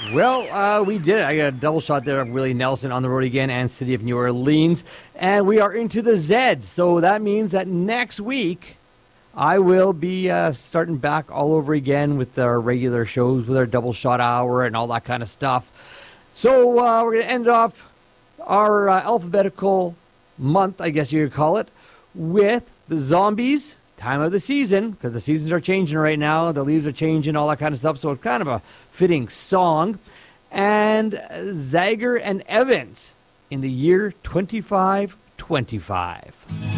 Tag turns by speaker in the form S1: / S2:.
S1: We did it. I got a double shot there of Willie Nelson on the road again and City of New Orleans. And we are into the Zeds. So that means that next week I will be starting back all over again with our regular shows, with our double shot hour and all that kind of stuff. So we're going to end off our alphabetical month, I guess you could call it, with the Zombies. Time of the season, because the seasons are changing right now. The leaves are changing, all that kind of stuff. So it's kind of a fitting song. And Zager and Evans in the year 2525.